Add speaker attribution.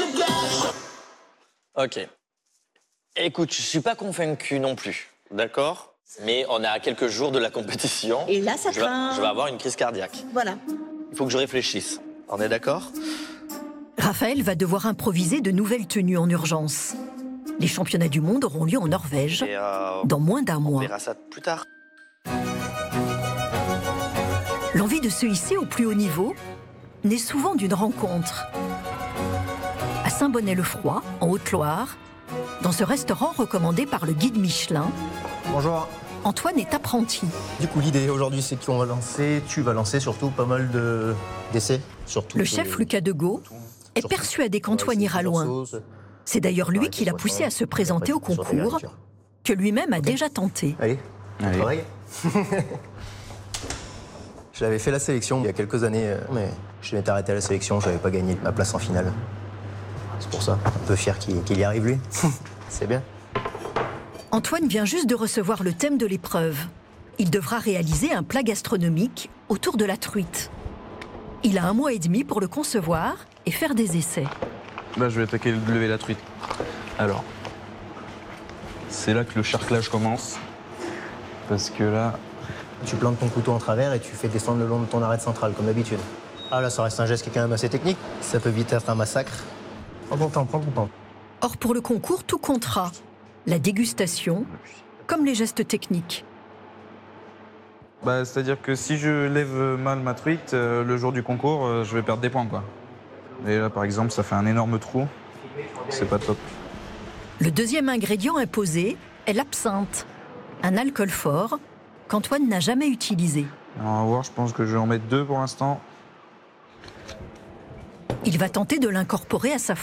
Speaker 1: Ok. Écoute, je suis pas convaincu non plus, d'accord? Mais on est à quelques jours de la compétition.
Speaker 2: Et là, ça craint.
Speaker 1: Je vais avoir une crise cardiaque.
Speaker 2: Voilà.
Speaker 1: Il faut que je réfléchisse. On est d'accord?
Speaker 3: Raphaël va devoir improviser de nouvelles tenues en urgence. Les championnats du monde auront lieu en Norvège dans moins d'un
Speaker 1: On
Speaker 3: mois.
Speaker 1: verra ça plus tard.
Speaker 3: L'envie de se hisser au plus haut niveau naît souvent d'une rencontre. À Saint-Bonnet-le-Froid, en Haute-Loire, dans ce restaurant recommandé par le guide Michelin,
Speaker 4: Bonjour.
Speaker 3: Antoine est apprenti.
Speaker 4: Du coup, l'idée aujourd'hui, c'est qu'on va lancer, tu vas lancer surtout pas mal d'essais.
Speaker 3: Le chef Lucas Degault est persuadé qu'Antoine ira loin. C'est d'ailleurs lui qui l'a poussé à se présenter au concours, que lui-même a déjà tenté.
Speaker 4: Allez. Pareil. Je l'avais fait la sélection il y a quelques années, mais je m'étais arrêté à la sélection, je n'avais pas gagné ma place en finale. C'est pour ça, un peu fier qu'il y arrive lui. C'est bien.
Speaker 3: Antoine vient juste de recevoir le thème de l'épreuve. Il devra réaliser un plat gastronomique autour de la truite. Il a 1 mois et demi pour le concevoir et faire des essais.
Speaker 5: Là, je vais attaquer le lever la truite. Alors, c'est là que le charclage commence. Parce que là...
Speaker 4: Tu plantes ton couteau en travers et tu fais descendre le long de ton arête centrale, comme d'habitude. Ah là, ça reste un geste qui est quand même assez technique. Ça peut vite être un massacre. Prends ton temps, prends ton temps.
Speaker 3: Or, pour le concours, tout comptera. La dégustation, comme les gestes techniques.
Speaker 5: C'est-à-dire que si je lève mal ma truite, le jour du concours, je vais perdre des points, quoi. Et là, par exemple, ça fait un énorme trou. C'est pas top.
Speaker 3: Le deuxième ingrédient imposé est l'absinthe, un alcool fort qu'Antoine n'a jamais utilisé.
Speaker 5: On va voir, je pense que je vais en mettre 2 pour l'instant.
Speaker 3: Il va tenter de l'incorporer à sa